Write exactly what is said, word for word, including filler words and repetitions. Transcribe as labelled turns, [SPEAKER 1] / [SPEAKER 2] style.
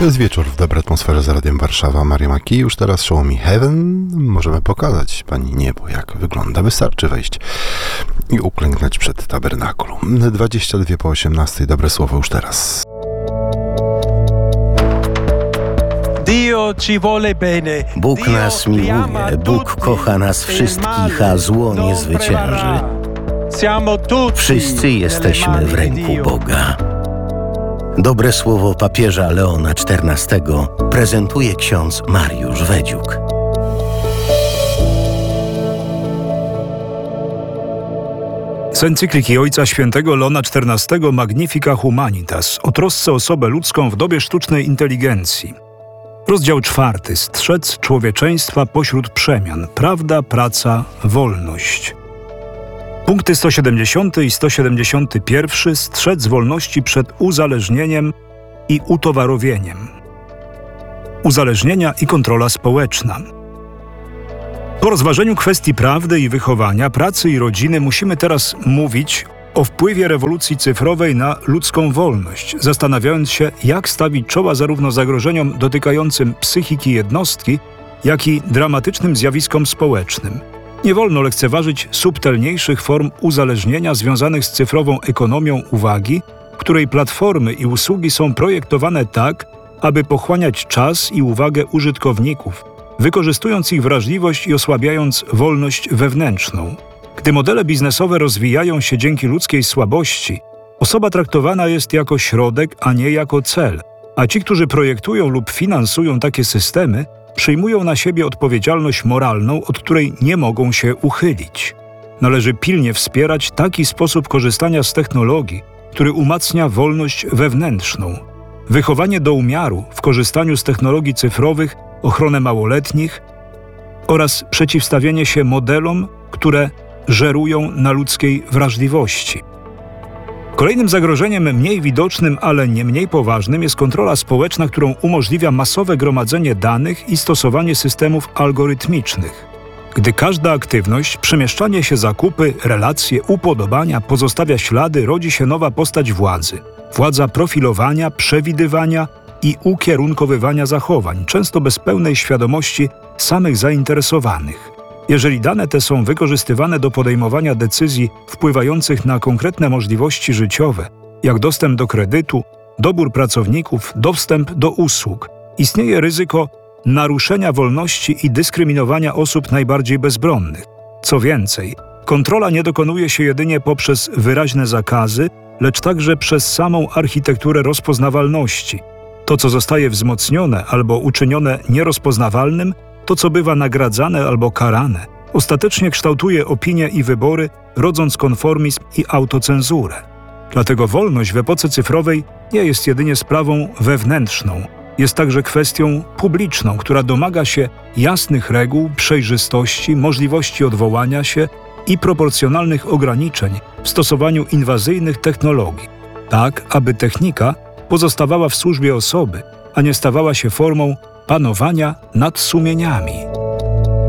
[SPEAKER 1] To jest wieczór w dobrej atmosferze z Radiem Warszawa. Maria Maki, już teraz Show Me Heaven. Możemy pokazać Pani niebo, jak wygląda. Wystarczy wejść i uklęknąć przed tabernakulum. dwadzieścia dwa po osiemnastej. Dobre słowo już teraz.
[SPEAKER 2] Bóg nas miłuje, Bóg kocha nas wszystkich, a zło nie zwycięży. Wszyscy jesteśmy w ręku Boga. Dobre słowo papieża Leona czternastego prezentuje ksiądz Mariusz Wedziuk.
[SPEAKER 3] Z encykliki Ojca Świętego Leona czternastego Magnifica Humanitas o trosce o osobę ludzką w dobie sztucznej inteligencji. Rozdział czwarty. Strzec człowieczeństwa pośród przemian. Prawda, praca, wolność. Punkty sto siedemdziesiąty i sto siedemdziesiąty pierwszy. Strzec wolności przed uzależnieniem i utowarowieniem. Uzależnienia i kontrola społeczna. Po rozważeniu kwestii prawdy i wychowania, pracy i rodziny musimy teraz mówić o wpływie rewolucji cyfrowej na ludzką wolność, zastanawiając się, jak stawić czoła zarówno zagrożeniom dotykającym psychiki jednostki, jak i dramatycznym zjawiskom społecznym. Nie wolno lekceważyć subtelniejszych form uzależnienia związanych z cyfrową ekonomią uwagi, w której platformy i usługi są projektowane tak, aby pochłaniać czas i uwagę użytkowników, wykorzystując ich wrażliwość i osłabiając wolność wewnętrzną. Gdy modele biznesowe rozwijają się dzięki ludzkiej słabości, osoba traktowana jest jako środek, a nie jako cel, a ci, którzy projektują lub finansują takie systemy, przyjmują na siebie odpowiedzialność moralną, od której nie mogą się uchylić. Należy pilnie wspierać taki sposób korzystania z technologii, który umacnia wolność wewnętrzną. Wychowanie do umiaru w korzystaniu z technologii cyfrowych, ochronę małoletnich oraz przeciwstawienie się modelom, które żerują na ludzkiej wrażliwości. Kolejnym zagrożeniem mniej widocznym, ale nie mniej poważnym jest kontrola społeczna, którą umożliwia masowe gromadzenie danych i stosowanie systemów algorytmicznych. Gdy każda aktywność, przemieszczanie się, zakupy, relacje, upodobania pozostawia ślady, rodzi się nowa postać władzy. Władza profilowania, przewidywania i ukierunkowywania zachowań, często bez pełnej świadomości samych zainteresowanych. Jeżeli dane te są wykorzystywane do podejmowania decyzji wpływających na konkretne możliwości życiowe, jak dostęp do kredytu, dobór pracowników, dostęp do usług, istnieje ryzyko naruszenia wolności i dyskryminowania osób najbardziej bezbronnych. Co więcej, kontrola nie dokonuje się jedynie poprzez wyraźne zakazy, lecz także przez samą architekturę rozpoznawalności. To, co zostaje wzmocnione albo uczynione nierozpoznawalnym, to, co bywa nagradzane albo karane, ostatecznie kształtuje opinie i wybory, rodząc konformizm i autocenzurę. Dlatego wolność w epoce cyfrowej nie jest jedynie sprawą wewnętrzną, jest także kwestią publiczną, która domaga się jasnych reguł, przejrzystości, możliwości odwołania się i proporcjonalnych ograniczeń w stosowaniu inwazyjnych technologii, tak aby technika pozostawała w służbie osoby, a nie stawała się formą panowania nad sumieniami.